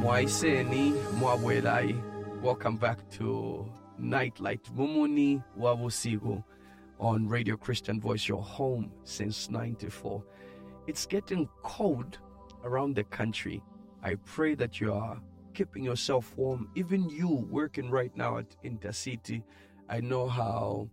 Mwaiseni Mwabwelai. Welcome back to Nightlight Mumuni Wabusigo on Radio Christian Voice, your home since 94. It's getting cold around the country. I pray that you are keeping yourself warm. Even you working right now at Intercity, I know how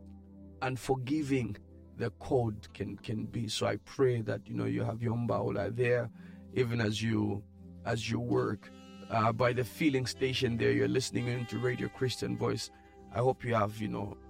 unforgiving the cold can be. So I pray that you have your umbrella there, even as you work. By the filling station there, you're listening into Radio Christian Voice. I hope you have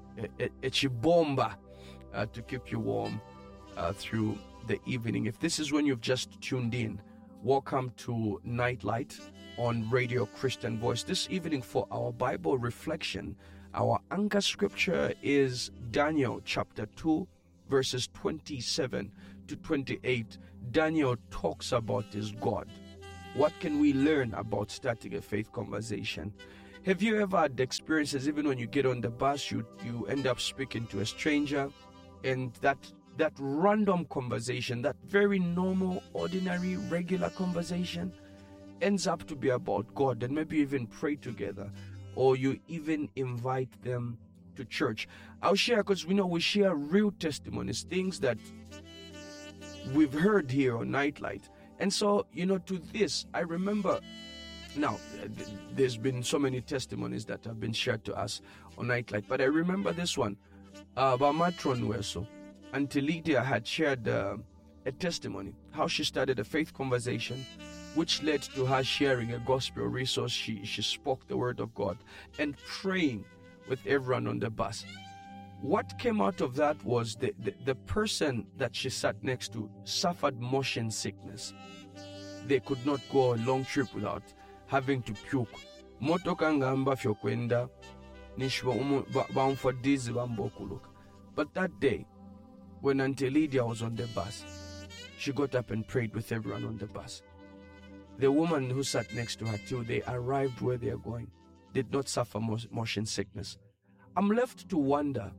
a chibomba to keep you warm through the evening. If this is when you've just tuned in, welcome to Nightlight on Radio Christian Voice. This evening for our Bible reflection, our anchor scripture is Daniel chapter 2 verses 27 to 28. Daniel talks about his God. What can we learn about starting a faith conversation? Have you ever had experiences, even when you get on the bus, you end up speaking to a stranger, and that random conversation, that very normal, ordinary, regular conversation ends up to be about God, and maybe even pray together, or you even invite them to church. I'll share, because we share real testimonies, things that we've heard here on Nightlight. And so, to this, I remember, now, there's been so many testimonies that have been shared to us on Nightlight, but I remember this one, about Matron Weso. Auntie Lydia had shared a testimony, how she started a faith conversation, which led to her sharing a gospel resource. She spoke the word of God and praying with everyone on the bus. What came out of that was the person that she sat next to suffered motion sickness. They could not go a long trip without having to puke. Motoka ngamba fyokwenda nishwa bamfadizi bambokuluka. But that day, when Auntie Lydia was on the bus, she got up and prayed with everyone on the bus. The woman who sat next to her till they arrived where they are going did not suffer motion sickness. I'm left to wonder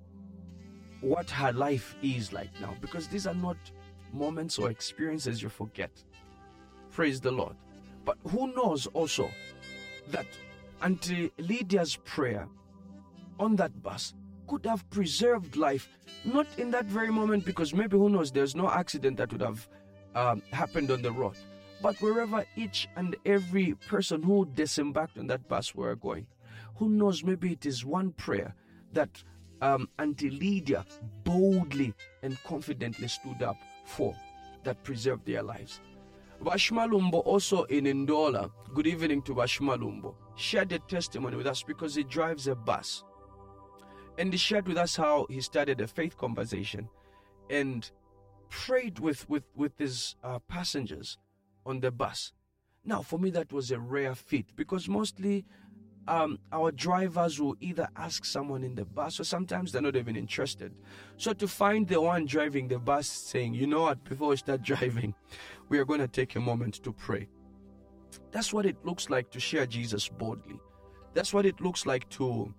what her life is like now, because these are not moments or experiences you forget. Praise the Lord. But who knows also that Auntie Lydia's prayer on that bus could have preserved life, not in that very moment, because maybe, who knows, there's no accident that would have happened on the road, but wherever each and every person who disembarked on that bus were going. Who knows, maybe it is one prayer that Auntie Lydia boldly and confidently stood up for that preserved their lives. Bashmalumbo, also in Ndola, good evening to Bashmalumbo, shared a testimony with us because he drives a bus. And he shared with us how he started a faith conversation and prayed with his passengers on the bus. Now, for me, that was a rare feat, because mostly our drivers will either ask someone in the bus, or sometimes they're not even interested. So to find the one driving the bus saying, you know what, before we start driving, we are going to take a moment to pray. That's what it looks like to share Jesus boldly. That's what it looks like to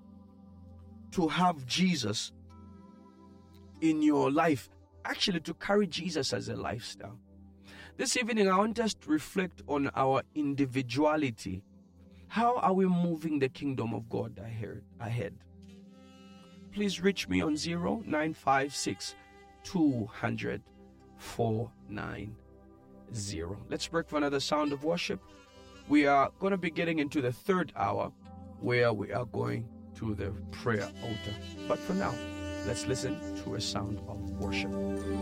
have Jesus in your life, actually to carry Jesus as a lifestyle. This evening, I want us to reflect on our individuality. How are we moving the kingdom of God ahead? Please reach me on 0956 200 490. Let's break for another sound of worship. We are going to be getting into the third hour, where we are going to the prayer altar. But for now, let's listen to a sound of worship.